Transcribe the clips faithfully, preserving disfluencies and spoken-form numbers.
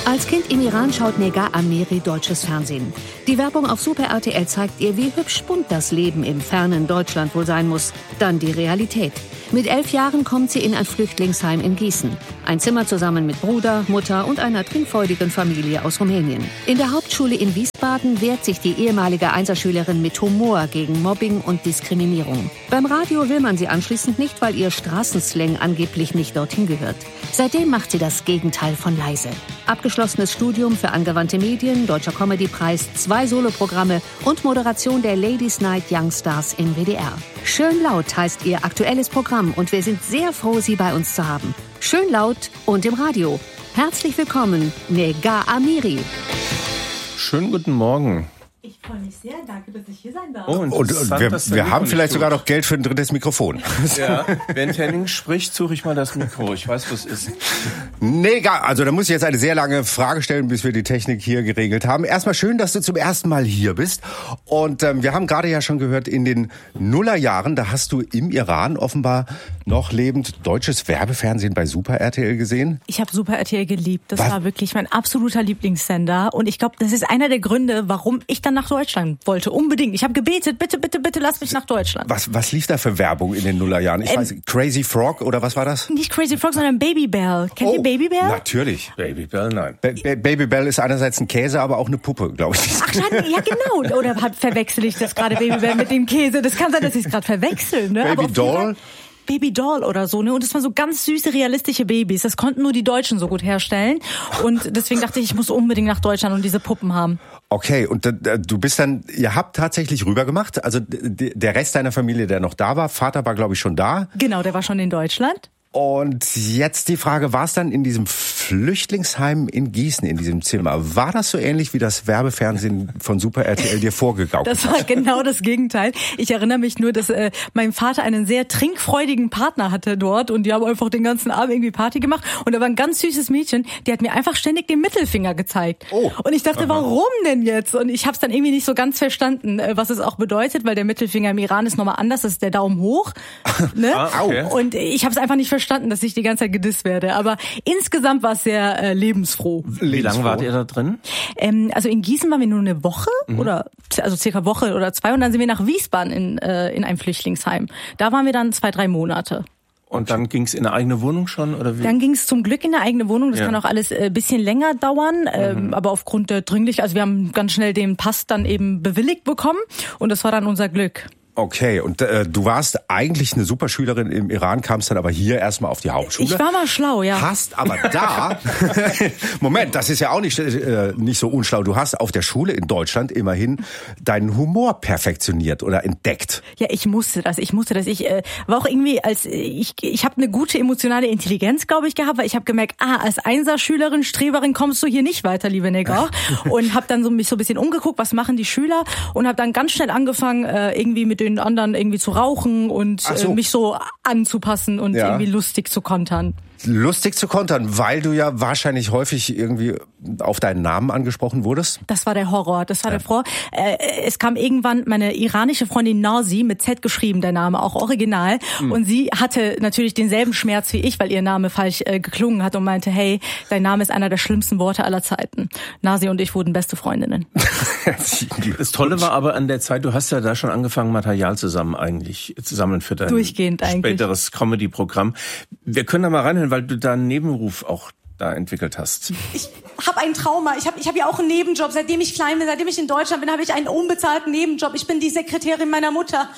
Als Kind im Iran schaut Negah Amiri deutsches Fernsehen. Die Werbung auf Super R T L zeigt ihr, wie hübsch bunt das Leben im fernen Deutschland wohl sein muss. Dann die Realität. Mit elf Jahren kommt sie in ein Flüchtlingsheim in Gießen. Ein Zimmer zusammen mit Bruder, Mutter und einer trinkfreudigen Familie aus Rumänien. In der Hauptschule in Wiesbaden wehrt sich die ehemalige Einserschülerin mit Humor gegen Mobbing und Diskriminierung. Beim Radio will man sie anschließend nicht, weil ihr Straßenslang angeblich nicht dorthin gehört. Seitdem macht sie das Gegenteil von leise. Abgeschlossenes Studium für angewandte Medien, Deutscher Comedy-Preis, zwei Soloprogramme und Moderation der Ladies Night Young Stars im W D R. Schön laut heißt ihr aktuelles Programm und wir sind sehr froh, Sie bei uns zu haben. Schön laut und im Radio. Herzlich willkommen, Negah Amiri. Schönen guten Morgen. Ich freue mich sehr, danke, dass ich hier sein darf. Oh, und und wir, wir haben vielleicht sogar noch Geld für ein drittes Mikrofon. Ja, während Henning spricht, suche ich mal das Mikro. Ich weiß, was es ist. Negah, also da muss ich jetzt eine sehr lange Frage stellen, bis wir die Technik hier geregelt haben. Erstmal schön, dass du zum ersten Mal hier bist. Und ähm, wir haben gerade ja schon gehört, in den Nullerjahren, da hast du im Iran offenbar noch lebend deutsches Werbefernsehen bei Super R T L gesehen. Ich habe Super R T L geliebt. Das Was? war wirklich mein absoluter Lieblingssender. Und ich glaube, das ist einer der Gründe, warum ich dann nach Deutschland wollte. Unbedingt. Ich habe gebetet, bitte, bitte, bitte, lass mich nach Deutschland. Was, was lief da für Werbung in den Nullerjahren? Ich Ähm, weiß, Crazy Frog oder was war das? Nicht Crazy Frog, sondern Babybel. Kennt ihr Babybel? Natürlich. Babybel, nein. Ba- Ba- Babybel ist einerseits ein Käse, aber auch eine Puppe, glaube ich. Ach, schade, ja genau. Oder hab, verwechsel ich das gerade, Babybel mit dem Käse? Das kann sein, dass ich es gerade verwechsel. Ne? Aber auf jeden Babydoll? Fall Babydoll oder so, ne? Und das waren so ganz süße, realistische Babys. Das konnten nur die Deutschen so gut herstellen. Und deswegen dachte ich, ich muss unbedingt nach Deutschland und diese Puppen haben. Okay, und äh, du bist dann, ihr habt tatsächlich rübergemacht, also d- der Rest deiner Familie, der noch da war, Vater war glaube ich schon da. Genau, der war schon in Deutschland. Und jetzt die Frage, war es dann in diesem Flüchtlingsheim in Gießen, in diesem Zimmer, war das so ähnlich wie das Werbefernsehen von Super R T L dir vorgegaukelt Das war hat? genau das Gegenteil. Ich erinnere mich nur, dass äh, mein Vater einen sehr trinkfreudigen Partner hatte dort und die haben einfach den ganzen Abend irgendwie Party gemacht und da war ein ganz süßes Mädchen, die hat mir einfach ständig den Mittelfinger gezeigt. Oh. Und ich dachte, Aha. warum denn jetzt? Und ich habe es dann irgendwie nicht so ganz verstanden, äh, was es auch bedeutet, weil der Mittelfinger im Iran ist nochmal anders, das ist der Daumen hoch. Ne? Ah, okay. Und ich habe es einfach nicht verstanden, dass ich die ganze Zeit gedisst werde. Aber insgesamt war es sehr äh, lebensfroh. Wie lange wart ihr da drin? Ähm, also in Gießen waren wir nur eine Woche Mhm. oder also circa Woche oder zwei und dann sind wir nach Wiesbaden in äh, in einem Flüchtlingsheim. Da waren wir dann zwei, drei Monate. Und dann ging es in eine eigene Wohnung schon? Oder wie? Dann ging es zum Glück in eine eigene Wohnung. Das Ja. kann auch alles ein äh, bisschen länger dauern, ähm, aber aufgrund der Dringlichkeit, also wir haben ganz schnell den Pass dann eben bewilligt bekommen und das war dann unser Glück. Okay, und äh, du warst eigentlich eine Superschülerin im Iran, kamst dann aber hier erstmal auf die Hauptschule. Ich war mal schlau, ja. Hast aber da, Moment, das ist ja auch nicht, äh, nicht so unschlau, du hast auf der Schule in Deutschland immerhin deinen Humor perfektioniert oder entdeckt. Ja, ich musste das. Ich musste das. Ich äh, war auch irgendwie als ich ich habe eine gute emotionale Intelligenz, glaube ich, gehabt, weil ich habe gemerkt, ah, als Einserschülerin, Streberin kommst du hier nicht weiter, liebe Negah. Und habe dann so mich so ein bisschen umgeguckt, was machen die Schüler und habe dann ganz schnell angefangen äh, irgendwie mit den anderen irgendwie zu rauchen und Ach so. äh, mich so anzupassen und Ja. irgendwie lustig zu kontern. Lustig zu kontern, weil du ja wahrscheinlich häufig irgendwie auf deinen Namen angesprochen wurdest. Das war der Horror, das war ja. der Horror. Äh, es kam irgendwann meine iranische Freundin Nazi, mit Z geschrieben, der Name, auch original. Mhm. Und sie hatte natürlich denselben Schmerz wie ich, weil ihr Name falsch äh, geklungen hat und meinte, hey, dein Name ist einer der schlimmsten Worte aller Zeiten. Nazi und ich wurden beste Freundinnen. Das Tolle war aber an der Zeit, du hast ja da schon angefangen, Material zusammen eigentlich zu sammeln für dein Durchgehend eigentlich. späteres Comedy-Programm. Wir können da mal reinhören, weil du da einen Nebenberuf auch da entwickelt hast. Ich habe ein Trauma. Ich habe ich hab ja auch einen Nebenjob. Seitdem ich klein bin, seitdem ich in Deutschland bin, habe ich einen unbezahlten Nebenjob. Ich bin die Sekretärin meiner Mutter.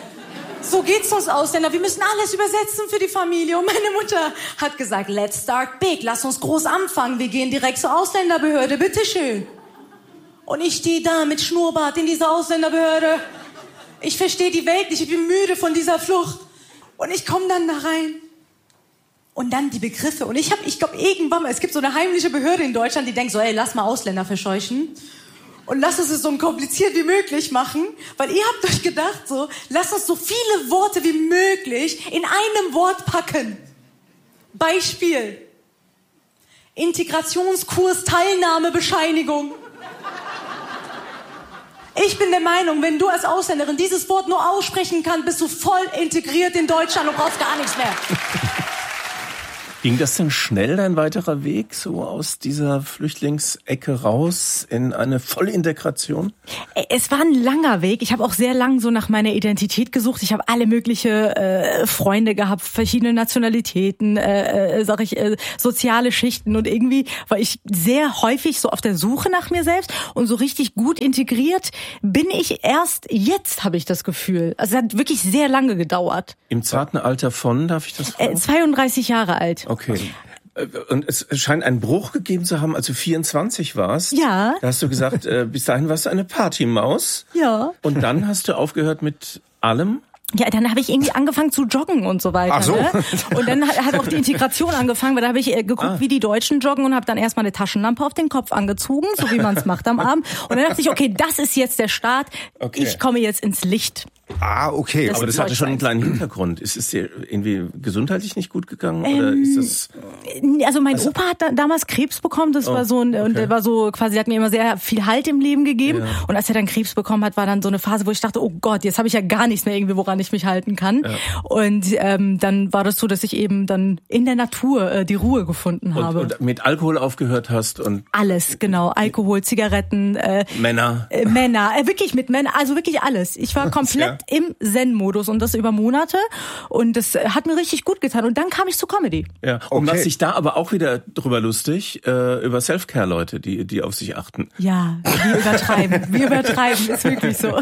So geht's uns Ausländer. Wir müssen alles übersetzen für die Familie. Und meine Mutter hat gesagt, let's start big. Lass uns groß anfangen. Wir gehen direkt zur Ausländerbehörde. Bitteschön. Und ich stehe da mit Schnurrbart in dieser Ausländerbehörde. Ich verstehe die Welt nicht. Ich bin müde von dieser Flucht. Und ich komme dann da rein. Und dann die Begriffe. Und ich habe, ich glaube, irgendwann mal, es gibt so eine heimliche Behörde in Deutschland, die denkt so, ey, lass mal Ausländer verscheuchen. Und lass uns es so kompliziert wie möglich machen. Weil ihr habt euch gedacht so, lass uns so viele Worte wie möglich in einem Wort packen. Beispiel. Integrationskurs, Teilnahmebescheinigung. Ich bin der Meinung, wenn du als Ausländerin dieses Wort nur aussprechen kannst, bist du voll integriert in Deutschland und brauchst gar nichts mehr. Ging das denn schnell, dein weiterer Weg, so aus dieser Flüchtlingsecke raus in eine Vollintegration? Es war ein langer Weg. Ich habe auch sehr lang so nach meiner Identität gesucht. Ich habe alle mögliche äh, Freunde gehabt, verschiedene Nationalitäten, äh, äh, sag ich, äh, soziale Schichten. Und irgendwie war ich sehr häufig so auf der Suche nach mir selbst. Und so richtig gut integriert bin ich erst jetzt, habe ich das Gefühl. Also es hat wirklich sehr lange gedauert. Im zarten Alter von, darf ich das fragen? Äh, zweiunddreißig Jahre alt. Okay. Und es scheint einen Bruch gegeben zu haben, als du vierundzwanzig warst. Ja. Da hast du gesagt, äh, bis dahin warst du eine Partymaus. Ja. Und dann hast du aufgehört mit allem? Ja, dann habe ich irgendwie angefangen zu joggen und so weiter. Ach so. Ne? Und dann hat, hat auch die Integration angefangen, weil da habe ich äh, geguckt, Ah. wie die Deutschen joggen und habe dann erstmal eine Taschenlampe auf den Kopf angezogen, so wie man es macht am Abend. Und dann dachte ich, okay, das ist jetzt der Start. Okay. Ich komme jetzt ins Licht. Ah, okay. Das Aber das soll hatte schon einen sein. kleinen Hintergrund. Ist es dir irgendwie gesundheitlich nicht gut gegangen? Oder Ähm, ist das... Also mein Opa hat da, damals Krebs bekommen, das Oh, war so ein, und okay. der war so quasi, hat mir immer sehr viel Halt im Leben gegeben. Ja. Und als er dann Krebs bekommen hat, war dann so eine Phase, wo ich dachte, oh Gott, jetzt habe ich ja gar nichts mehr irgendwie, woran ich mich halten kann. Ja. Und ähm, dann war das so, dass ich eben dann in der Natur äh, die Ruhe gefunden Und, habe. und mit Alkohol aufgehört hast und Alles, genau. Alkohol, Zigaretten, äh, Männer. äh, Männer, äh, wirklich mit Männern, also wirklich alles. Ich war komplett Ja. im Zen-Modus und das über Monate und das äh, hat mir richtig gut getan. Und dann kam ich zur Comedy. Ja. Und Okay. macht sich da aber auch wieder drüber lustig, äh, über Self-Care-Leute, die, die auf sich achten. Ja, wir übertreiben, wir übertreiben, ist wirklich so.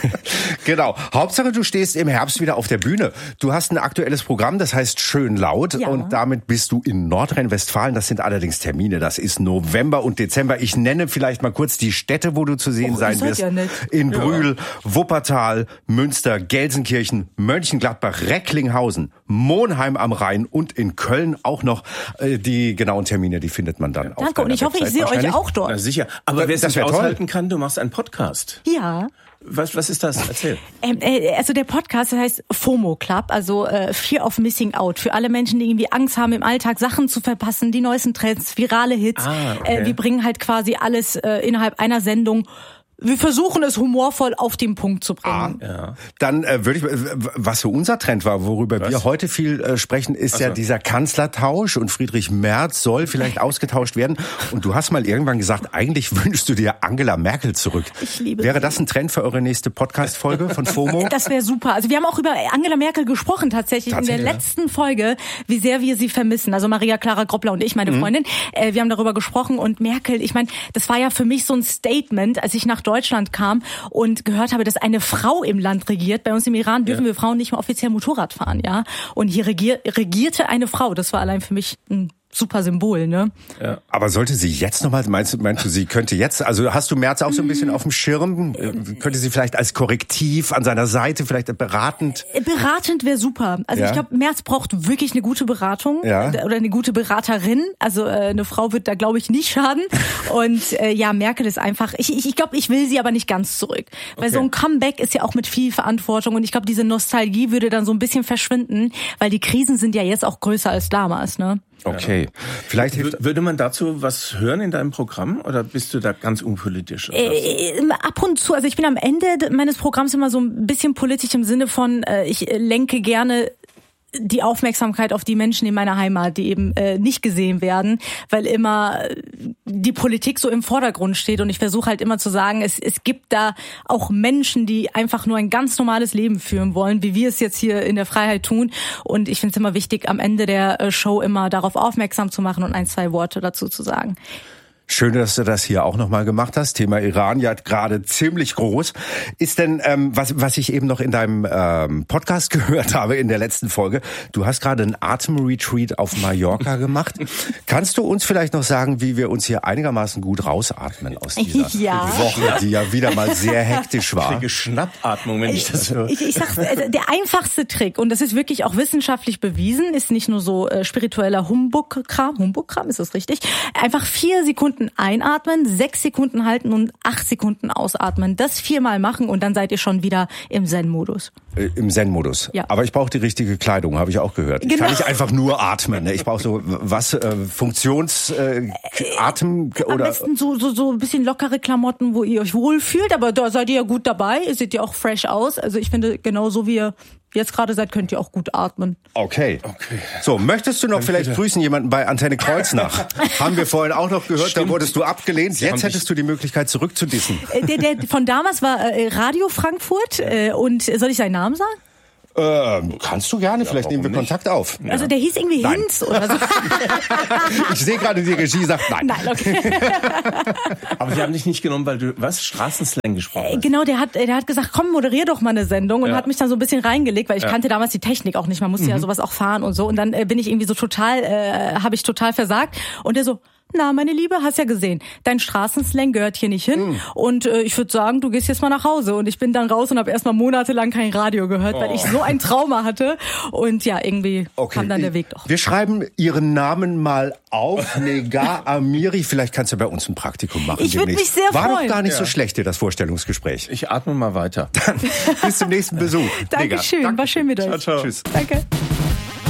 Genau. Hauptsache, du stehst im Herbst wieder auf der Bühne. Du hast ein aktuelles Programm, das heißt Schön laut. Ja. Und damit bist du in Nordrhein-Westfalen. Das sind allerdings Termine. Das ist November und Dezember. Ich nenne vielleicht mal kurz die Städte, wo du zu sehen Och, sein ihr seid wirst. ja nett. In Brühl, Wuppertal, Münster, Gelsenkirchen, Mönchengladbach, Recklinghausen, Monheim am Rhein und in Köln auch noch. Äh, Die genauen Termine, die findet man dann auf Danke und deiner ich hoffe, ich Website sehe euch wahrscheinlich. auch dort. Na sicher. Aber wer es Das nicht wär toll. aushalten kann, du machst einen Podcast. Ja. Was, was ist das? Erzähl. Ähm, äh, also der Podcast, das heißt FOMO Club, also äh, Fear of Missing Out. Für alle Menschen, die irgendwie Angst haben, im Alltag Sachen zu verpassen, die neuesten Trends, virale Hits. Ah, okay. äh, wir bringen halt quasi alles äh, innerhalb einer Sendung. Wir versuchen es humorvoll auf den Punkt zu bringen. Ja. Dann äh, würde ich, äh, was so unser Trend war, worüber Was? wir heute viel äh, sprechen, ist Ach ja so. dieser Kanzlertausch und Friedrich Merz soll vielleicht ausgetauscht werden. Und du hast mal irgendwann gesagt, eigentlich wünschst du dir Angela Merkel zurück. Ich liebe Wäre sie. das ein Trend für eure nächste Podcast-Folge von FOMO? Das wäre super. Also wir haben auch über Angela Merkel gesprochen tatsächlich, Tatsächlich, in der ja. letzten Folge, wie sehr wir sie vermissen. Also Maria Clara Groppler und ich, meine Mhm. Freundin, äh, wir haben darüber gesprochen. Und Merkel, ich meine, das war ja für mich so ein Statement, als ich nach Deutschland kam und gehört habe, dass eine Frau im Land regiert. Bei uns im Iran dürfen Ja. wir Frauen nicht mehr offiziell Motorrad fahren, ja. Und hier regier, regierte eine Frau. Das war allein für mich ein super Symbol, ne? Aber sollte sie jetzt nochmal, meinst du, meinst du, sie könnte jetzt, also hast du Merz auch so ein bisschen auf dem Schirm? Äh, Könnte sie vielleicht als Korrektiv an seiner Seite, vielleicht beratend? Beratend wäre super. Also Ja. ich glaube, Merz braucht wirklich eine gute Beratung Ja. oder eine gute Beraterin. Also äh, eine Frau wird da, glaube ich, nicht schaden. Und äh, ja, Merkel ist einfach, ich ich, ich glaube, ich will sie aber nicht ganz zurück. Weil Okay. so ein Comeback ist ja auch mit viel Verantwortung. Und ich glaube, diese Nostalgie würde dann so ein bisschen verschwinden, weil die Krisen sind ja jetzt auch größer als damals, ne? Okay. Vielleicht hilft W- Würde man dazu was hören in deinem Programm oder bist du da ganz unpolitisch? oder was? Äh, ab und zu, also ich bin am Ende meines Programms immer so ein bisschen politisch im Sinne von, äh, ich lenke gerne die Aufmerksamkeit auf die Menschen in meiner Heimat, die eben äh, nicht gesehen werden, weil immer äh, die Politik so im Vordergrund steht und ich versuche halt immer zu sagen, es, es gibt da auch Menschen, die einfach nur ein ganz normales Leben führen wollen, wie wir es jetzt hier in der Freiheit tun und ich finde es immer wichtig, am Ende der äh, Show immer darauf aufmerksam zu machen und ein, zwei Worte dazu zu sagen. Schön, dass du das hier auch nochmal gemacht hast. Thema Iran ja gerade ziemlich groß. Ist denn, ähm, was, was ich eben noch in deinem ähm, Podcast gehört habe in der letzten Folge, du hast gerade einen Atemretreat auf Mallorca gemacht. Kannst du uns vielleicht noch sagen, wie wir uns hier einigermaßen gut rausatmen aus dieser Ja. Woche, die ja wieder mal sehr hektisch Ich war? kriege Schnappatmung, wenn ich das höre. Ich, ich sag's, also der einfachste Trick, und das ist wirklich auch wissenschaftlich bewiesen, ist nicht nur so äh, spiritueller Humbug-Kram, Humbug-Kram, ist das richtig? Einfach vier Sekunden einatmen, sechs Sekunden halten und acht Sekunden ausatmen. Das viermal machen und dann seid ihr schon wieder im Zen-Modus. Äh, Im Zen-Modus. Ja. Aber ich brauche die richtige Kleidung, habe ich auch gehört. Ich Genau. kann nicht einfach nur atmen. Ne? Ich brauche so was, äh, Funktions, äh, Atem Am oder... besten so, so, so ein bisschen lockere Klamotten, wo ihr euch wohlfühlt, aber da seid ihr ja gut dabei, ihr seht ja auch fresh aus. Also ich finde, genau so wie ihr jetzt gerade seid, könnt ihr auch gut atmen. Okay. Okay. So, möchtest du noch Dann vielleicht bitte. grüßen jemanden bei Antenne Kreuznach? Haben wir vorhin auch noch gehört, Stimmt. da wurdest du abgelehnt. Sie haben Jetzt hättest dich- du die Möglichkeit zurückzudissen. Äh, Der, der von damals war äh, Radio Frankfurt äh, und soll ich seinen Namen sagen? Ähm, kannst du gerne, vielleicht nehmen wir warum nicht? Kontakt auf. Also der hieß irgendwie Nein. Hinz oder so. Ich sehe gerade, die Regie sagt nein. Nein, okay. Aber die haben dich nicht genommen, weil du, was, Straßenslang gesprochen hast? Genau, der hat, der hat gesagt, komm, moderier doch mal eine Sendung und Ja. hat mich dann so ein bisschen reingelegt, weil ich kannte damals die Technik auch nicht. Man musste ja sowas auch fahren und so. Und dann äh, bin ich irgendwie so total, äh, habe ich total versagt. Und der so, na, meine Liebe, hast ja gesehen, dein Straßenslang gehört hier nicht hin. Mm. Und äh, ich würde sagen, du gehst jetzt mal nach Hause. Und ich bin dann raus und habe erstmal monatelang kein Radio gehört, weil ich so ein Trauma hatte. Und ja, irgendwie Okay. kam dann der Weg doch. Wir schreiben Ihren Namen mal auf. Negar Amiri. Vielleicht kannst du bei uns ein Praktikum machen. Ich würd demnächst. mich sehr War freuen. doch gar nicht so schlecht, dir das Vorstellungsgespräch. Ich atme mal weiter. Bis zum nächsten Besuch. Negar. Dankeschön, war schön mit euch. Ciao, ciao. Tschüss. Danke.